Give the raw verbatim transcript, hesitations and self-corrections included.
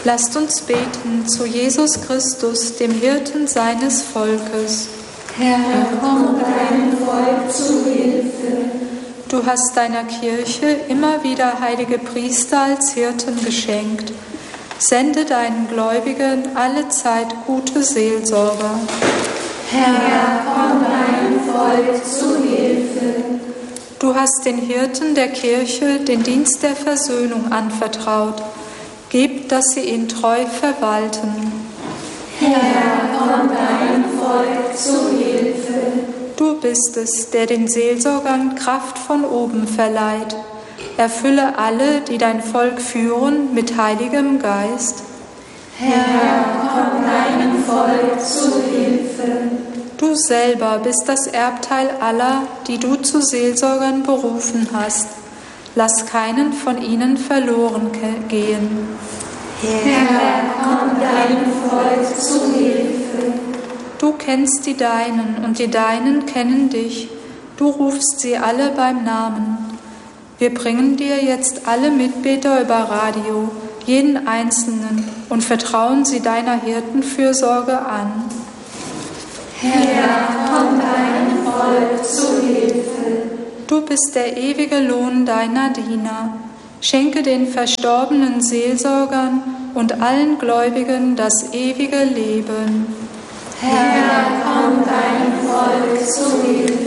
Lasst uns beten zu Jesus Christus, dem Hirten seines Volkes. Herr, komm deinem Volk zu Hilfe. Du hast deiner Kirche immer wieder heilige Priester als Hirten geschenkt. Sende deinen Gläubigen allezeit gute Seelsorger. Herr, komm deinem Volk zu Hilfe. Du hast den Hirten der Kirche den Dienst der Versöhnung anvertraut. Gib, dass sie ihn treu verwalten. Herr, komm deinem Volk zu Hilfe. Du bist es, der den Seelsorgern Kraft von oben verleiht. Erfülle alle, die dein Volk führen, mit heiligem Geist. Herr, komm deinem Volk zu Hilfe. Du selber bist das Erbteil aller, die du zu Seelsorgern berufen hast. Lass keinen von ihnen verloren gehen. Herr, komm deinem Volk zu Hilfe. Du kennst die Deinen und die Deinen kennen dich. Du rufst sie alle beim Namen. Wir bringen dir jetzt alle Mitbeter über Radio, jeden Einzelnen, und vertrauen sie deiner Hirtenfürsorge an. Herr, komm deinem Volk zu Hilfe. Du bist der ewige Lohn deiner Diener. Schenke den verstorbenen Seelsorgern und allen Gläubigen das ewige Leben. Herr, komm deinem Volk zu Hilfe.